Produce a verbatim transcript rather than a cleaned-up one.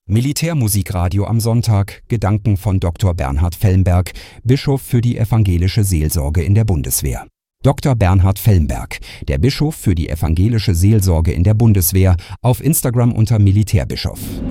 Militärmusikradio am Sonntag, Gedanken von Doktor Bernhard Fellenberg, Bischof für die evangelische Seelsorge in der Bundeswehr. Doktor Bernhard Fellenberg, der Bischof für die evangelische Seelsorge in der Bundeswehr, auf Instagram unter Militärbischof.